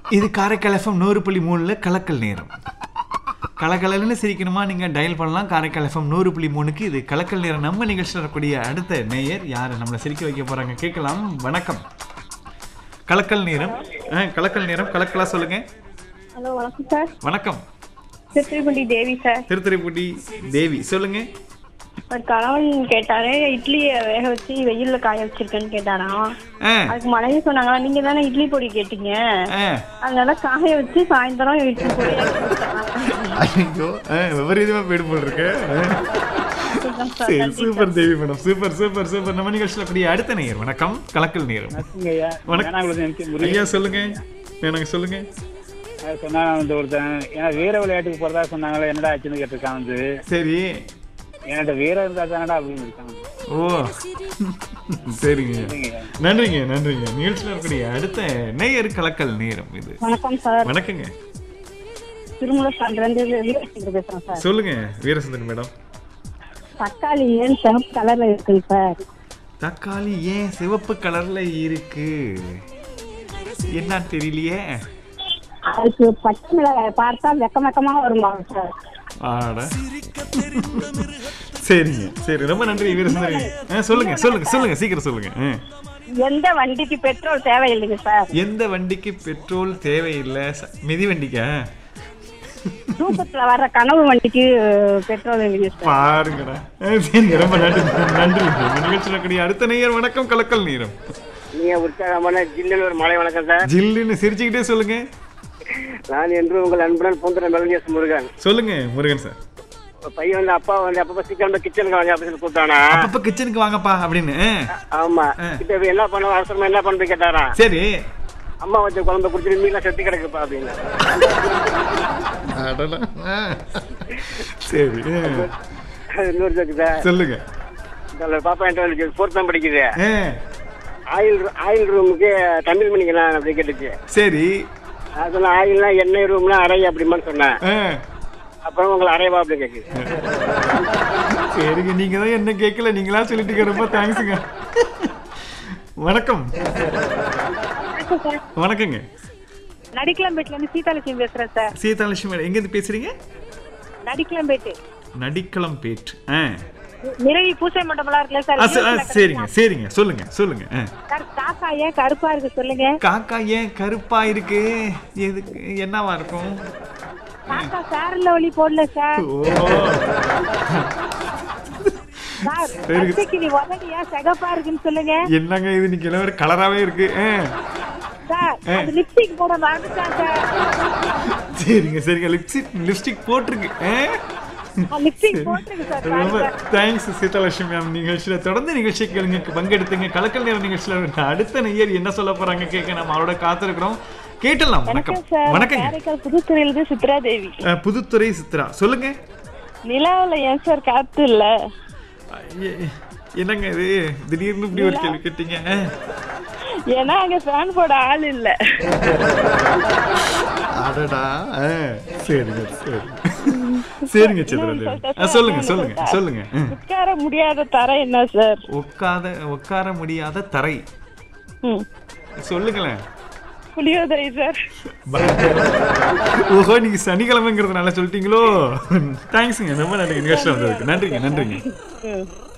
இது காரைக்கால் எஃப்எம் 100.3 கலக்கல் நேரம். கலக்கலன்னு சிரிக்கணுமா நீங்கள் டயல் பண்ணலாம் காரைக்கால் எஃப்எம் 100.3க்கு. இது கலக்கல் நேரம். நம்ம நிகழ்ச்சியில் வரக்கூடிய அடுத்த நேயர் யார் நம்மளை சிரிக்க வைக்க போகிறாங்க கேட்கலாம். வணக்கம். கலக்கல் நேரம். கலக்கல் நேரம். கலக்கலா சொல்லுங்க. ஹலோ, வணக்கம் சார். வணக்கம். திருத்துறைப்பூண்டி தேவி சார். திருத்துறைப்பூண்டி தேவி சொல்லுங்க. ஒரு கணவன் கேட்டாரு, இட்லியை வேக வச்சு வெயில்ல காய வச்சிருக்கேன்னு கேட்டாராம். அதுக்கு மனைவி சொன்னாங்களா, நீங்க தானே இட்லி பொடி கேட்டீங்க, அதனால காய வச்சு சாயந்தரம் இட்லி பொடி. ஐயோ, விபரீதமா போயிடு போல் இருக்கு. சூப்பர் தேவி மேடம், சூப்பர் சூப்பர் சூப்பர். நம்ம நிகழ்ச்சியில் கூடிய அடுத்த நேயர். வணக்கம். கலக்கல் நேரம். வணக்கம் ஐயா, சொல்லுங்க. எனக்கு சொல்லுங்க. சொன்னாங்க ஒருத்தன், ஏன்னா வீர விளையாட்டுக்கு போறதா சொன்னாங்களே, என்னடா ஆச்சுன்னு கேட்டிருக்கான். வந்து சரி, என்கிட்ட வீரம் இருந்தா தானடா அப்படின்னு இருக்காங்க. ஓ சரிங்க, நன்றிங்க நன்றிங்க. நிகழ்ச்சியில் இருக்கக்கூடிய அடுத்த நேயர் கலக்கல் நேரம் இது. வணக்கம் சார். வணக்கங்க. பேசுறேன். சொல்லுங்க வீரசுந்தரி மேடம். தக்காளி ஏன் சிவப்பு கலர்ல இருக்கு சார்? தக்காளி ஏன் சிவப்பு கலர்ல இருக்கு என்ன தெரியலையே. அதுக்கு பச்சை மிளகாய் பார்த்தா வெக்கமா வருமா சார்? சரிங்க சரி, ரொம்ப நன்றி வீரசுந்தரி. சொல்லுங்க சொல்லுங்க சொல்லுங்க, சீக்கிரம் சொல்லுங்க. எந்த வண்டிக்கு பெட்ரோல் தேவையில்லைங்க சார்? எந்த வண்டிக்கு பெட்ரோல் தேவையில்லை? மிதி வண்டிக்கா? தூக்கத்துல வர்ற கனவு வண்டிக்கு பெட்ரோல் இல்லைங்க சார். பாருங்கடா. சரிங்க, ரொம்ப நன்றி நன்றி. நிகழ்ச்சியில் கூடிய அடுத்த நேயர். வணக்கம். கலக்கல் நேரம். நீங்க உற்சாகமான ஜில்லுன்னு ஒரு மழை. வணக்கம் சார். ஜில்லுன்னு சிரிச்சுக்கிட்டே சொல்லுங்க. நான் என்று உங்கள் அன்புடன் பூந்தர மெலனியஸ் முருகன். சொல்லுங்க முருகன் சார். பையன் வந்து அப்பா வந்து அப்பப்ப சீக்கிரம் கிச்சனுக்கு வாங்க அப்படின்னு கூப்பிட்டானா. அப்பப்ப கிச்சனுக்கு வாங்கப்பா அப்படின்னு. ஆமா. இப்ப என்ன பண்ண அவசரமா என்ன பண்ணு கேட்டாரா. சரி. அம்மா வச்ச குழம்பு குடிச்சிட்டு மீன்லாம் செத்து கிடக்குப்பா அப்படின்னு. சரி, இன்னொரு ஜோக்கு சார். சொல்லுங்க. பாப்பா என்கிட்ட 4th தான் படிக்குது. ஆயில் ரூமுக்கு தமிழ் பண்ணிக்கலாம் அப்படி கேட்டுச்சு. சரி. அதெல்லாம் ஆயில்னா எண்ணெய் ரூம்னா அறை அப்படிமான்னு சொன்னேன். அப்புறம் உங்களை அறைவா அப்படி கேக்குது. சரிங்க, நீங்க தான் என்ன கேட்கல, நீங்களா சொல்லிட்டீங்க. ரொம்ப தேங்க்ஸுங்க. வணக்கம். வணக்கங்க. நடிக்கலம்பேட்ல இருந்து சீதாலட்சுமி பேசுறேன் சார். சீதாலட்சுமி எங்க இருந்து பேசுறீங்க? நடிக்கலம்பேட்டு. நடிக்கலம்பேட். நிறைய பூசை மண்டபம்லாம் இருக்குல்ல சார்? சரிங்க சரிங்க, சொல்லுங்க சொல்லுங்க. காக்கா ஏன் கருப்பா இருக்கு சொல்லுங்க? காக்கா ஏன் கருப்பா இருக்கு? எதுக்கு, என்னவா இருக்கும்? காக்கா சாரல்ல ஒளி போடல சார். நீ உதவியா சிகப்பா இருக்குன்னு சொல்லுங்க. என்னங்க இது, நீங்க எல்லாரும் கலராவே இருக்கு. லிப்ஸ்டிக் போட மறந்துட்டான் சார். சரிங்க சரிங்க, லிப்ஸ்டிக் போட்டிருக்கு. ரொம்ப தேங்க்ஸ் சீதாலட்சுமி மேம். நிகழ்ச்சியில தொடர்ந்து நிகழ்ச்சி கேளுங்க, பங்கெடுத்துங்க. கலக்கல் நேர நிகழ்ச்சியில அடுத்த நேயர் என்ன சொல்ல போறாங்க கேட்க நம்ம அவரோட காத்திருக்கிறோம். கேட்டலாம். வணக்கம். வணக்கங்க. புதுத்துறையிலிருந்து சித்ரா தேவி. புதுத்துறை சித்ரா சொல்லுங்க. நிலாவுல ஏன் சார் காத்து இல்ல? என்னங்க இது திடீர்னு இப்படி ஒரு கேள்வி கேட்டீங்க? ஏன்னா அங்க ஃபேன் போட ஆள் இல்ல. அடடா. சரிங்க சரி சரிங்க சித்ரா, சொல்லுங்க சொல்லுங்க சொல்லுங்க. உட்கார முடியாத தரை என்ன சார்? உட்கார முடியாத தரை சொல்லுங்களேன். புளியோதரை சார். ஓஹோ, நீங்க சனிக்கிழமைங்கிறதுனால சொல்லிட்டீங்களோ. தேங்க்ஸுங்க, ரொம்ப நன்றிங்க. நிகழ்ச்சி வந்ததுக்கு நன்றிங்க நன்றிங்க.